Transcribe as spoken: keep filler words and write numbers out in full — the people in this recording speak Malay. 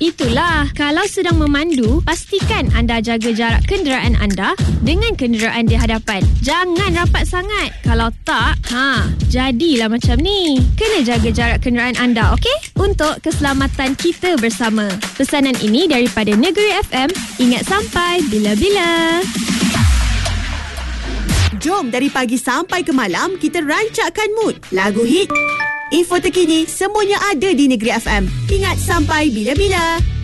Itulah, kalau sedang memandu, pastikan anda jaga jarak kenderaan anda dengan kenderaan di hadapan. Jangan rapat sangat. Kalau tak, ha, jadilah macam ni. Kena jaga jarak kenderaan anda, okey? Untuk keselamatan kita bersama. Pesanan ini daripada Negeri F M. Ingat sampai bila-bila. Jom dari pagi sampai ke malam kita rancakkan mood. Lagu hit, info terkini, semuanya ada di Negeri F M. Ingat sampai bila-bila.